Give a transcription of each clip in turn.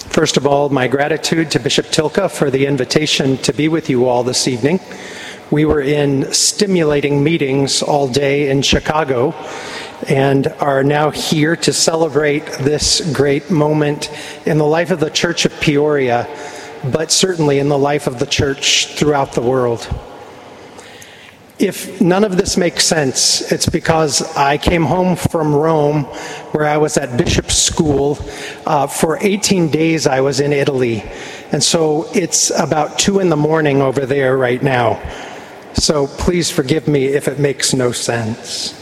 First of all, my gratitude to Bishop Tilka for the invitation to be with you all this evening. We were in stimulating meetings all day in Chicago and are now here to celebrate this great moment in the life of the Church of Peoria, but certainly in the life of the Church throughout the world. If none of this makes sense, it's because I came home from Rome, where I was at Bishop's School. For 18 days I was in Italy, and so it's about 2 in the morning over there right now. So please forgive me if it makes no sense.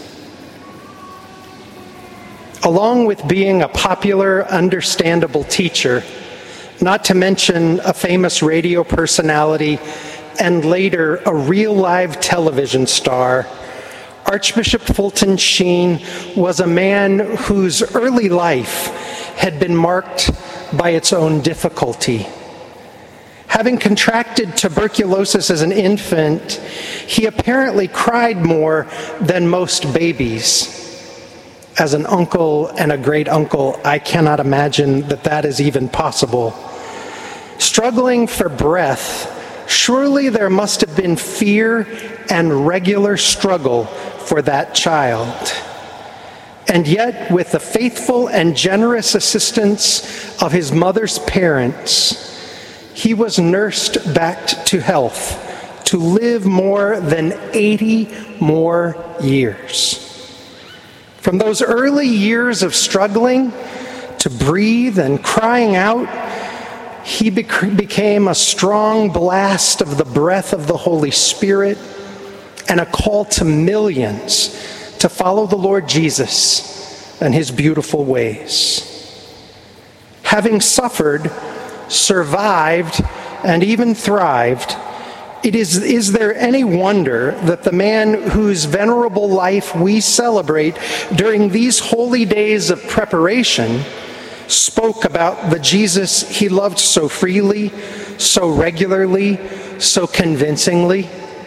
Along with being a popular, understandable teacher, not to mention a famous radio personality, and later a real live television star, Archbishop Fulton Sheen was a man whose early life had been marked by its own difficulty. Having contracted tuberculosis as an infant, he apparently cried more than most babies. As an uncle and a great uncle, I cannot imagine that that is even possible. Struggling for breath, surely there must have been fear and regular struggle for that child. And yet, with the faithful and generous assistance of his mother's parents, he was nursed back to health to live more than 80 more years. From those early years of struggling to breathe and crying out, he became a strong blast of the breath of the Holy Spirit and a call to millions to follow the Lord Jesus and his beautiful ways. Having suffered, survived, and even thrived, is there any wonder that the man whose venerable life we celebrate during these holy days of preparation spoke about the Jesus he loved so freely, so regularly, so convincingly?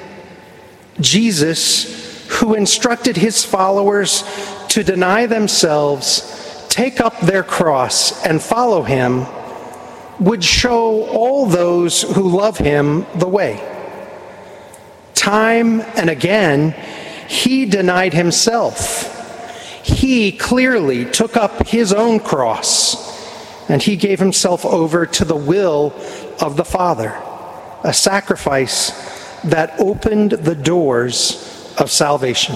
Jesus, who instructed his followers to deny themselves, take up their cross, and follow him, would show all those who love him the way. Time and again, he denied himself. He clearly took up his own cross, and he gave himself over to the will of the Father, a sacrifice that opened the doors of salvation.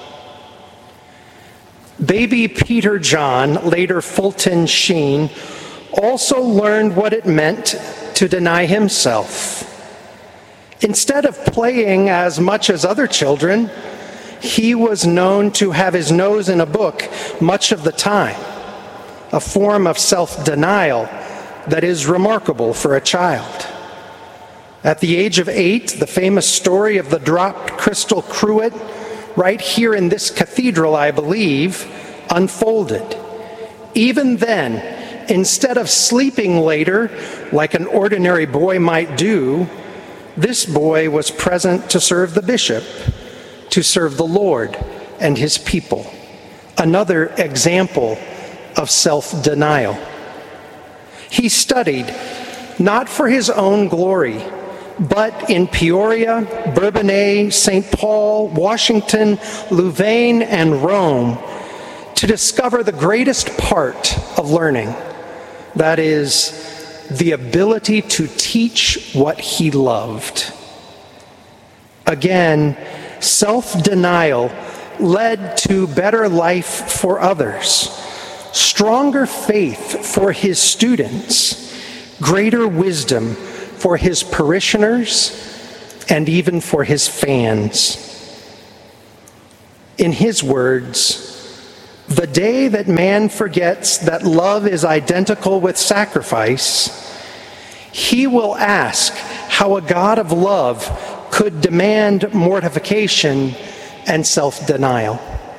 Baby Peter John, later Fulton Sheen, also learned what it meant to deny himself. Instead of playing as much as other children, he was known to have his nose in a book much of the time, a form of self-denial that is remarkable for a child. At the age of 8, the famous story of the dropped crystal cruet, right here in this cathedral, I believe, unfolded. Even then, instead of sleeping later, like an ordinary boy might do, this boy was present to serve the bishop, to serve the Lord and his people. Another example of self-denial. He studied not for his own glory, but in Peoria, Bourbonnais, St. Paul, Washington, Louvain, and Rome to discover the greatest part of learning, that is, the ability to teach what he loved. Again, self-denial led to better life for others, stronger faith for his students, greater wisdom for his parishioners, and even for his fans. In his words, "The day that man forgets that love is identical with sacrifice, he will ask how a God of love could demand mortification and self-denial."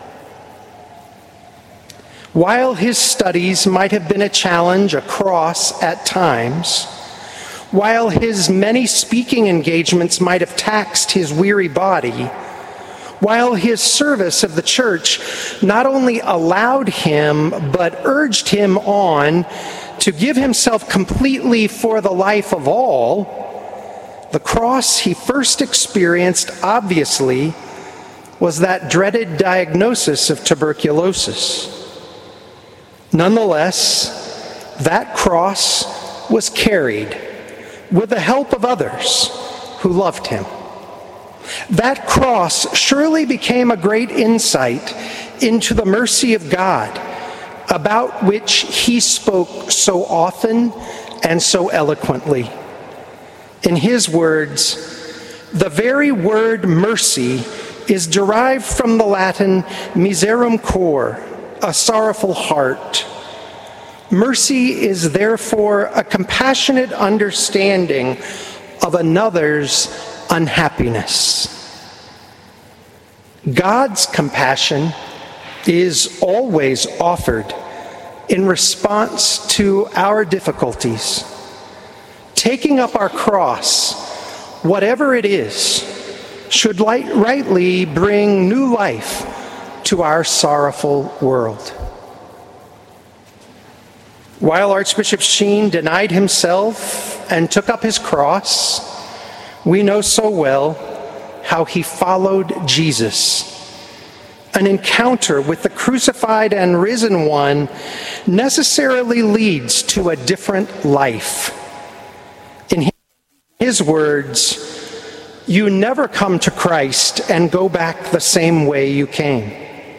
While his studies might have been a challenge, a cross at times, while his many speaking engagements might have taxed his weary body, while his service of the church not only allowed him, but urged him on to give himself completely for the life of all, the cross he first experienced, obviously, was that dreaded diagnosis of tuberculosis. Nonetheless, that cross was carried with the help of others who loved him. That cross surely became a great insight into the mercy of God, about which he spoke so often and so eloquently. In his words, the very word mercy is derived from the Latin miserum cor, a sorrowful heart. Mercy is therefore a compassionate understanding of another's unhappiness. God's compassion is always offered in response to our difficulties. Taking up our cross, whatever it is, should rightly bring new life to our sorrowful world. While Archbishop Sheen denied himself and took up his cross, we know so well how he followed Jesus. An encounter with the crucified and risen one necessarily leads to a different life. In his words, you never come to Christ and go back the same way you came.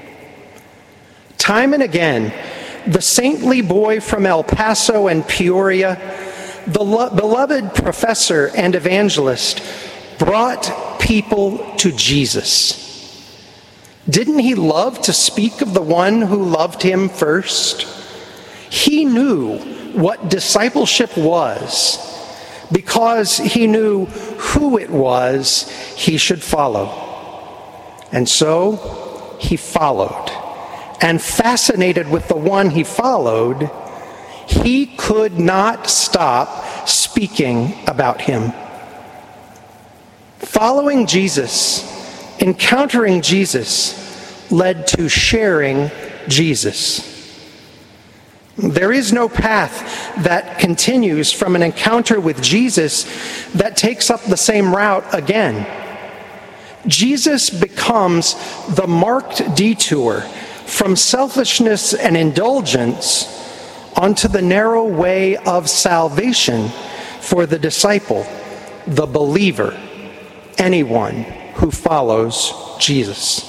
Time and again, the saintly boy from El Paso and Peoria, the beloved professor and evangelist, brought people to Jesus. Didn't he love to speak of the one who loved him first? He knew what discipleship was because he knew who it was he should follow. And so he followed. And fascinated with the one he followed, he could not stop speaking about him. Following Jesus, encountering Jesus, led to sharing Jesus. There is no path that continues from an encounter with Jesus that takes up the same route again. Jesus becomes the marked detour from selfishness and indulgence onto the narrow way of salvation for the disciple, the believer, anyone who follows Jesus.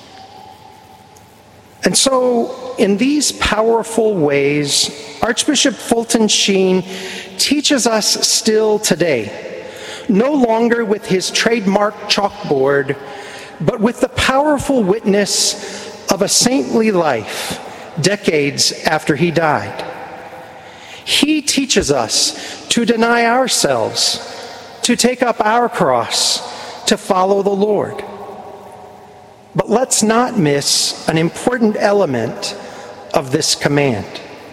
And so, in these powerful ways, Archbishop Fulton Sheen teaches us still today, no longer with his trademark chalkboard, but with the powerful witness of a saintly life decades after he died. He teaches us to deny ourselves, to take up our cross, to follow the Lord. But let's not miss an important element of this command.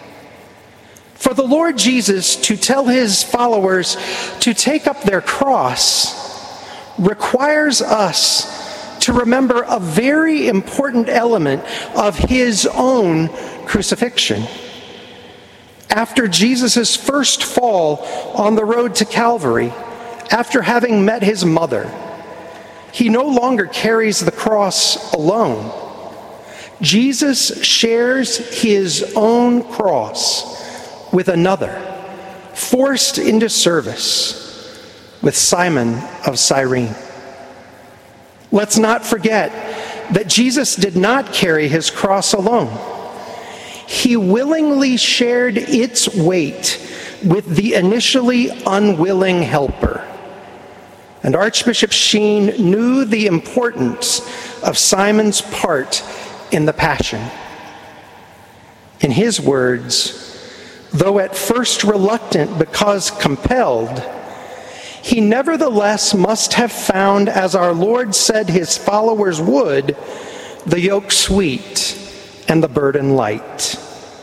For the Lord Jesus to tell his followers to take up their cross requires us to remember a very important element of his own crucifixion. After Jesus' first fall on the road to Calvary, after having met his mother, he no longer carries the cross alone. Jesus shares his own cross with another, forced into service with Simon of Cyrene. Let's not forget that Jesus did not carry his cross alone. He willingly shared its weight with the initially unwilling helper. And Archbishop Sheen knew the importance of Simon's part in the Passion. In his words, though at first reluctant because compelled, he nevertheless must have found, as our Lord said his followers would, the yoke sweet and the burden light.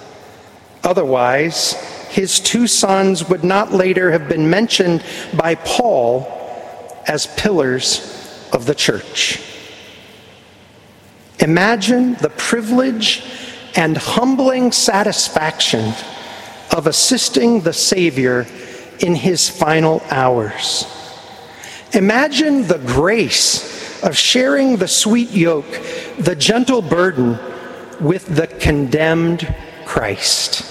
Otherwise, his two sons would not later have been mentioned by Paul as pillars of the church. Imagine the privilege and humbling satisfaction of assisting the Savior in his final hours. Imagine the grace of sharing the sweet yoke, the gentle burden with the condemned Christ.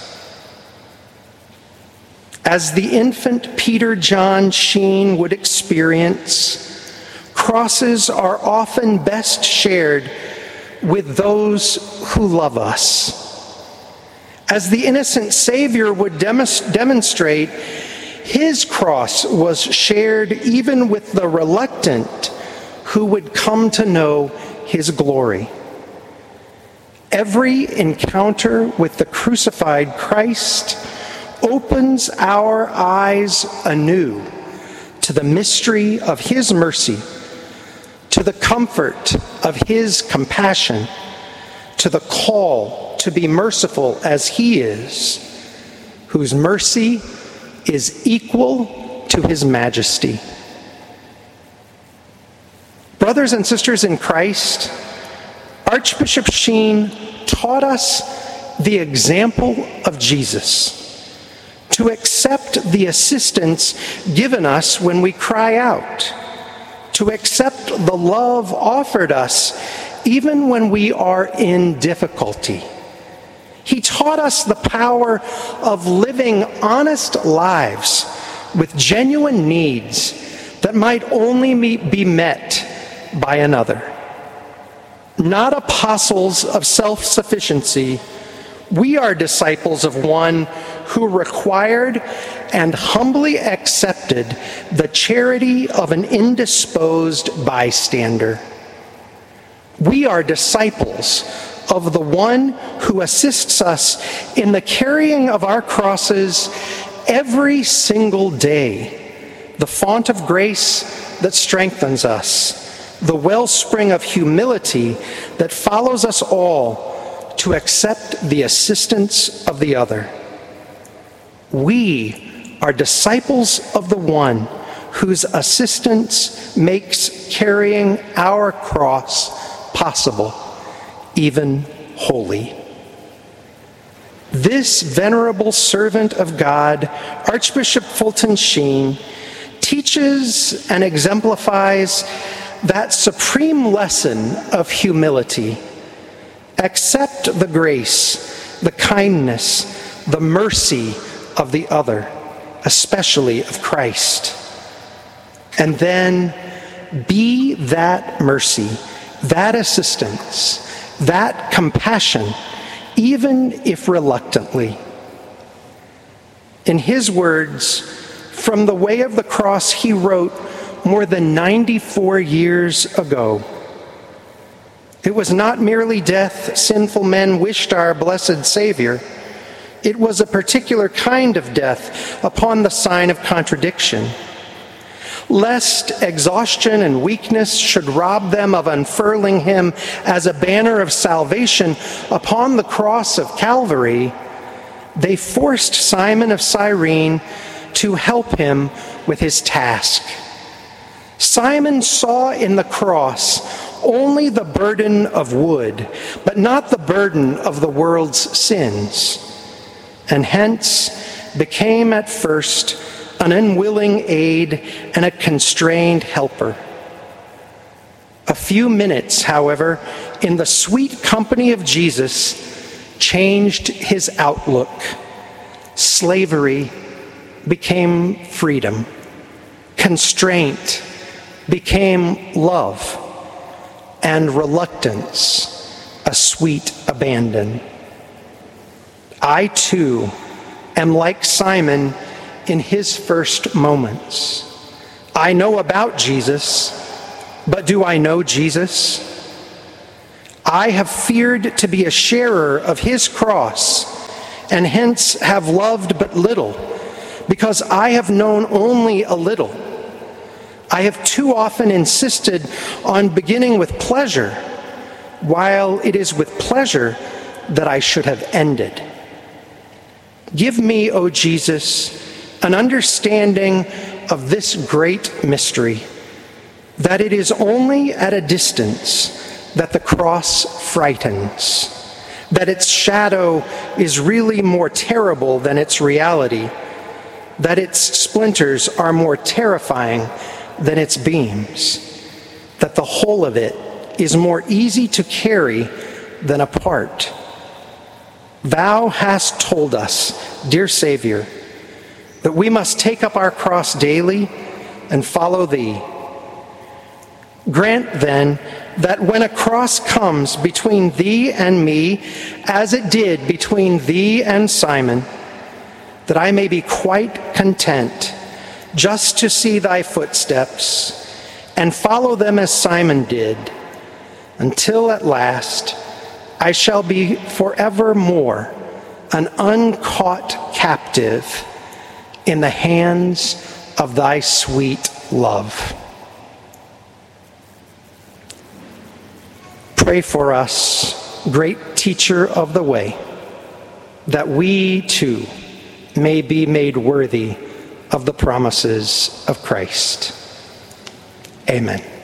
As the infant Peter John Sheen would experience, crosses are often best shared with those who love us. As the innocent Savior would demonstrate, his cross was shared even with the reluctant who would come to know his glory. Every encounter with the crucified Christ opens our eyes anew to the mystery of his mercy, to the comfort of his compassion, to the call to be merciful as he is, whose mercy is equal to his majesty. Brothers and sisters in Christ, Archbishop Sheen taught us the example of Jesus, to accept the assistance given us when we cry out, to accept the love offered us even when we are in difficulty. He taught us the power of living honest lives with genuine needs that might only be met by another. Not apostles of self-sufficiency, we are disciples of one who required and humbly accepted the charity of an indisposed bystander. We are disciples of the one who assists us in the carrying of our crosses every single day, the font of grace that strengthens us, the wellspring of humility that follows us all to accept the assistance of the other. We are disciples of the one whose assistance makes carrying our cross possible, even holy. This venerable servant of God, Archbishop Fulton Sheen, teaches and exemplifies that supreme lesson of humility. Accept the grace, the kindness, the mercy of the other, especially of Christ. And then be that mercy, that assistance, that compassion, even if reluctantly. In his words, from the way of the cross he wrote more than 94 years ago, "It was not merely death sinful men wished our blessed Savior. It was a particular kind of death upon the sign of contradiction. Lest exhaustion and weakness should rob them of unfurling him as a banner of salvation upon the cross of Calvary, they forced Simon of Cyrene to help him with his task. Simon saw in the cross only the burden of wood, but not the burden of the world's sins, and hence became at first an unwilling aid and a constrained helper. A few minutes, however, in the sweet company of Jesus changed his outlook. Slavery became freedom. Constraint became love. And reluctance, a sweet abandon. I too am like Simon in his first moments. I know about Jesus, but do I know Jesus? I have feared to be a sharer of his cross, and hence have loved but little, because I have known only a little. I have too often insisted on beginning with pleasure, while it is with pleasure that I should have ended. Give me, O Jesus, an understanding of this great mystery, that it is only at a distance that the cross frightens, that its shadow is really more terrible than its reality, that its splinters are more terrifying than its beams, that the whole of it is more easy to carry than a part. Thou hast told us, dear Savior, that we must take up our cross daily and follow thee. Grant then that when a cross comes between thee and me, as it did between thee and Simon, that I may be quite content just to see thy footsteps and follow them as Simon did, until at last I shall be forevermore an uncaught captive in the hands of thy sweet love. Pray for us, great teacher of the way, that we too may be made worthy of the promises of Christ. Amen.